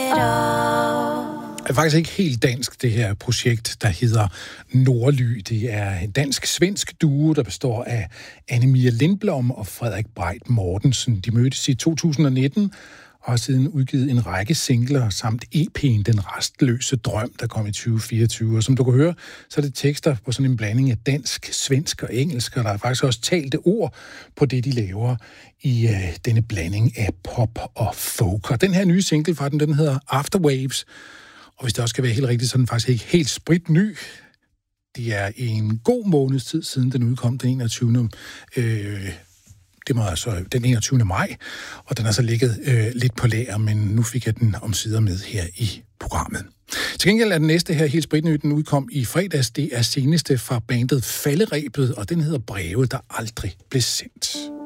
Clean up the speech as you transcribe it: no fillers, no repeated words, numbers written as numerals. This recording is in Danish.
Det er faktisk ikke helt dansk, det her projekt, der hedder Nordly. Det er en dansk-svensk duo, der består af Anne-Mia Lindblom og Frederik Breit Mortensen. De mødtes i 2019 og har siden udgivet en række singler samt EP'en Den Rastløse Drøm, der kom i 2024. Og som du kan høre, så er det tekster på sådan en blanding af dansk, svensk og engelsk, og der er faktisk også talte ord på det, de laver i denne blanding af pop og folk. Og den her nye single fra den hedder Afterwaves. Og hvis det også skal være helt rigtigt, så er den faktisk ikke helt spritny. Det er en god måneds tid siden, den udkom den 21. Den 21. maj, og den har så ligget lidt på lager, men nu fik jeg den omsider med her i programmet. Til gengæld er den næste her helt spritny, den udkom i fredags. Det er seneste fra bandet Falderebet, og den hedder Breve, der aldrig blev sendt.